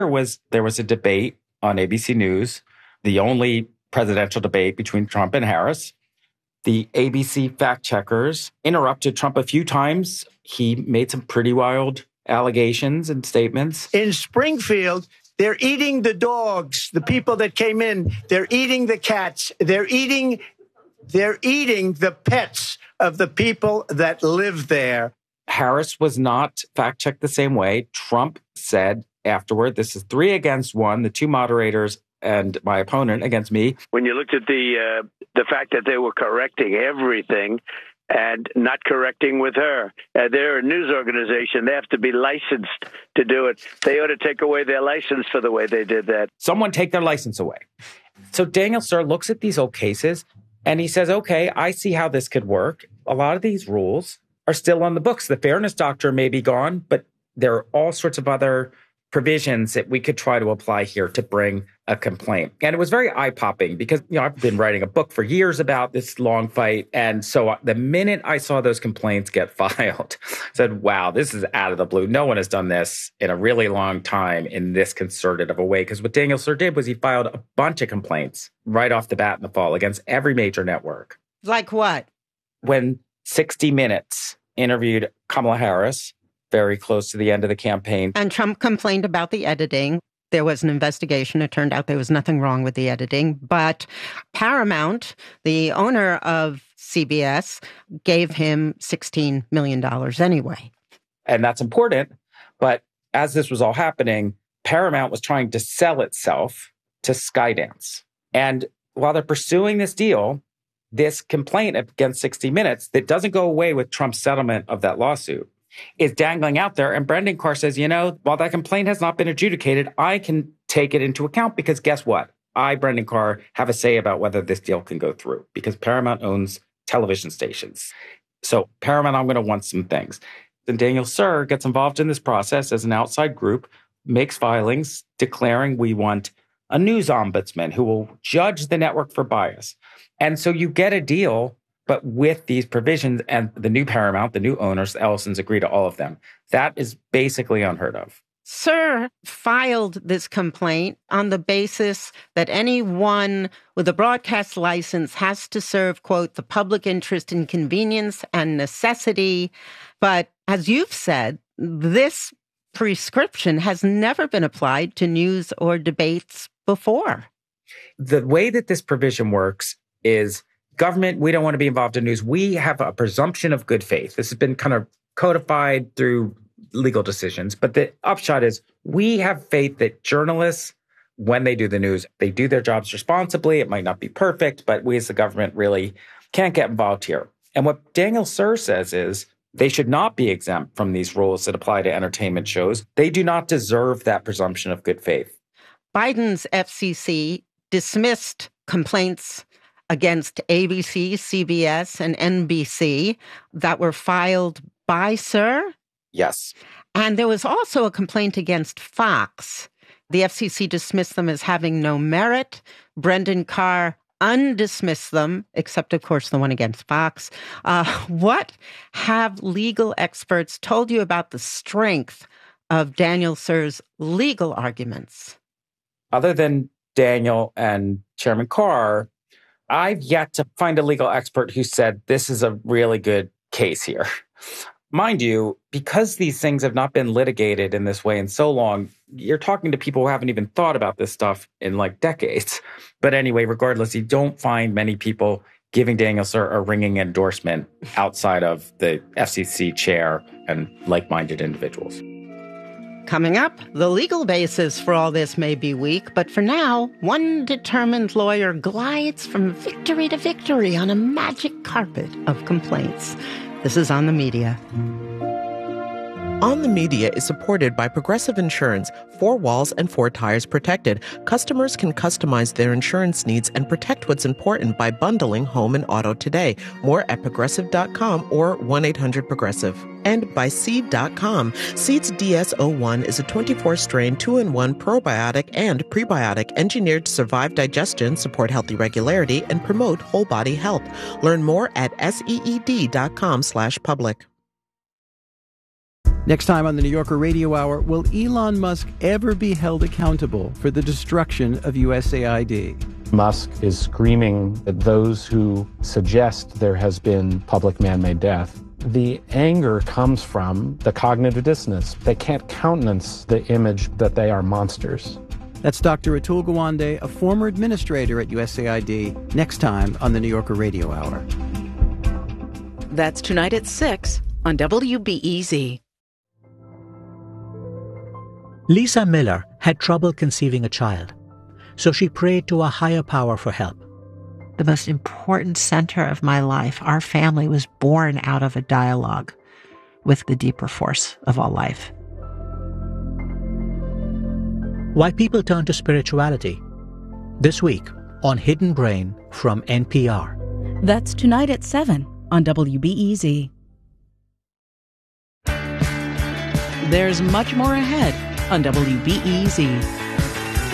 there was a debate on ABC News, the only presidential debate between Trump and Harris. The ABC fact checkers interrupted Trump a few times. He made some pretty wild allegations and statements. In Springfield, they're eating the dogs, the people that came in. They're eating the cats. They're eating the pets of the people that live there. Harris was not fact-checked the same way. Trump said afterward, this is 3 against 1, the two moderators and my opponent against me. When you looked at the fact that they were correcting everything and not correcting with her, they're a news organization. They have to be licensed to do it. They ought to take away their license for the way they did that. Someone take their license away. So Daniel Suhr looks at these old cases and he says, okay, I see how this could work. A lot of these rules are still on the books. The fairness doctrine may be gone, but there are all sorts of other provisions that we could try to apply here to bring a complaint. And it was very eye-popping because, I've been writing a book for years about this long fight. And so the minute I saw those complaints get filed, I said, wow, this is out of the blue. No one has done this in a really long time in this concerted of a way. Because what Daniel Suhr did was he filed a bunch of complaints right off the bat in the fall against every major network. Like what? When 60 Minutes interviewed Kamala Harris, very close to the end of the campaign. And Trump complained about the editing. There was an investigation. It turned out there was nothing wrong with the editing. But Paramount, the owner of CBS, gave him $16 million anyway. And that's important. But as this was all happening, Paramount was trying to sell itself to Skydance. And while they're pursuing this deal, this complaint against 60 Minutes that doesn't go away with Trump's settlement of that lawsuit is dangling out there. And Brendan Carr says, while that complaint has not been adjudicated, I can take it into account because guess what? I, Brendan Carr, have a say about whether this deal can go through because Paramount owns television stations. So Paramount, I'm going to want some things. Then Daniel Suhr gets involved in this process as an outside group, makes filings declaring we want a news ombudsman who will judge the network for bias. And so you get a deal, but with these provisions and the new Paramount, the new owners, the Ellisons agree to all of them. That is basically unheard of. Suhr filed this complaint on the basis that anyone with a broadcast license has to serve, quote, the public interest in convenience and necessity. But as you've said, this prescription has never been applied to news or debates before. The way that this provision works is government, we don't want to be involved in news. We have a presumption of good faith. This has been kind of codified through legal decisions. But the upshot is we have faith that journalists, when they do the news, they do their jobs responsibly. It might not be perfect, but we as the government really can't get involved here. And what Daniel Suhr says is they should not be exempt from these rules that apply to entertainment shows. They do not deserve that presumption of good faith. Biden's FCC dismissed complaints against ABC, CBS, and NBC that were filed by Suhr? Yes. And there was also a complaint against Fox. The FCC dismissed them as having no merit. Brendan Carr undismissed them, except, of course, the one against Fox. What have legal experts told you about the strength of Daniel Suhr's legal arguments? Other than Daniel and Chairman Carr, I've yet to find a legal expert who said this is a really good case here. Mind you, because these things have not been litigated in this way in so long, you're talking to people who haven't even thought about this stuff in decades. But anyway, regardless, you don't find many people giving Daniel Suhr a ringing endorsement outside of the FCC chair and like-minded individuals. Coming up, the legal basis for all this may be weak, but for now, one determined lawyer glides from victory to victory on a magic carpet of complaints. This is On the Media. On the Media is supported by Progressive Insurance. 4 walls and 4 tires protected. Customers can customize their insurance needs and protect what's important by bundling home and auto today. More at Progressive.com or 1-800-PROGRESSIVE. And by Seed.com. Seed's DS-01 is a 24-strain 2-in-1 probiotic and prebiotic engineered to survive digestion, support healthy regularity, and promote whole body health. Learn more at SEED.com/public. Next time on the New Yorker Radio Hour, will Elon Musk ever be held accountable for the destruction of USAID? Musk is screaming at those who suggest there has been public man-made death. The anger comes from the cognitive dissonance. They can't countenance the image that they are monsters. That's Dr. Atul Gawande, a former administrator at USAID, next time on the New Yorker Radio Hour. That's tonight at 6 on WBEZ. Lisa Miller had trouble conceiving a child, so she prayed to a higher power for help. The most important center of my life, our family, was born out of a dialogue with the deeper force of all life. Why people turn to spirituality. This week on Hidden Brain from NPR. That's tonight at 7 on WBEZ. There's much more ahead on WBEZ.